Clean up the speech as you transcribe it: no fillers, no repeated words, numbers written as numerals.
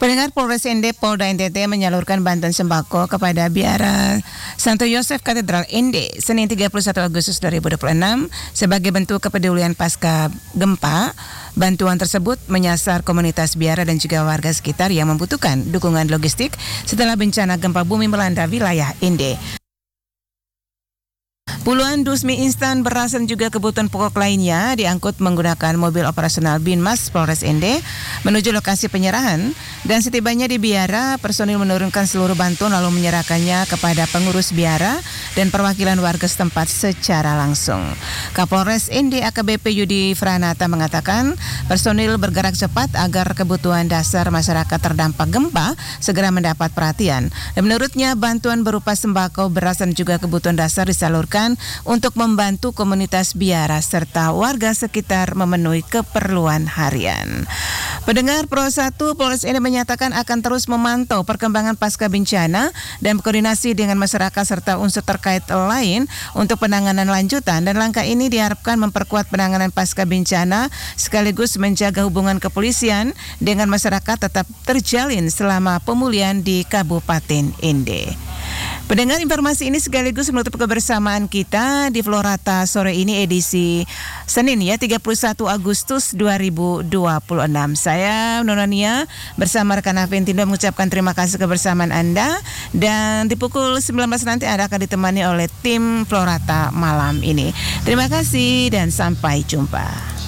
Pendengar, Polres ND Polda NTT menyalurkan bantuan sembako kepada Biara Santo Yosef Katedral ND Senin 31 Agustus 2026 sebagai bentuk kepedulian pasca gempa. Bantuan tersebut menyasar komunitas biara dan juga warga sekitar yang membutuhkan dukungan logistik setelah bencana gempa bumi melanda wilayah ND. Puluhan dus mie instan, beras dan juga kebutuhan pokok lainnya diangkut menggunakan mobil operasional Binmas Polres ND menuju lokasi penyerahan, dan setibanya di biara, personil menurunkan seluruh bantuan lalu menyerahkannya kepada pengurus biara dan perwakilan warga setempat secara langsung. Kapolres ND AKBP Yudi Franata mengatakan personil bergerak cepat agar kebutuhan dasar masyarakat terdampak gempa segera mendapat perhatian. Dan menurutnya bantuan berupa sembako, beras dan juga kebutuhan dasar disalurkan untuk membantu komunitas biara serta warga sekitar memenuhi keperluan harian. Pendengar, Pro 1 Polres ND menyatakan akan terus memantau perkembangan pasca bencana dan berkoordinasi dengan masyarakat serta unsur terkait lain untuk penanganan lanjutan, dan langkah ini diharapkan memperkuat penanganan pasca bencana sekaligus menjaga hubungan kepolisian dengan masyarakat tetap terjalin selama pemulihan di Kabupaten ND. Pendengar, informasi ini sekaligus menutup kebersamaan kita di Florata sore ini edisi Senin 31 Agustus 2026. Saya Nonania bersama rekan Aventindo mengucapkan terima kasih kebersamaan Anda, dan di pukul 19 nanti Anda akan ditemani oleh tim Florata malam ini. Terima kasih dan sampai jumpa.